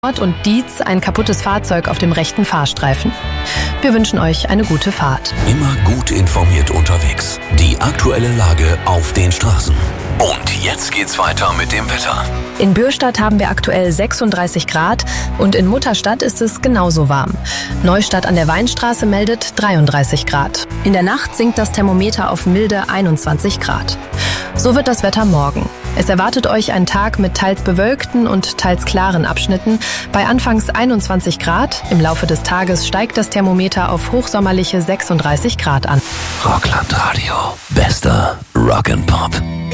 Und Dietz ein kaputtes Fahrzeug auf dem rechten Fahrstreifen. Wir wünschen euch eine gute Fahrt. Immer gut informiert unterwegs. Die aktuelle Lage auf den Straßen. Und jetzt geht's weiter mit dem Wetter. In Bürstadt haben wir aktuell 36 Grad und in Mutterstadt ist es genauso warm. Neustadt an der Weinstraße meldet 33 Grad. In der Nacht sinkt das Thermometer auf milde 21 Grad. So wird das Wetter morgen. Es erwartet euch ein Tag mit teils bewölkten und teils klaren Abschnitten bei anfangs 21 Grad. Im Laufe des Tages steigt das Thermometer auf hochsommerliche 36 Grad an. Rockland Radio. Bester Rock'n'Pop.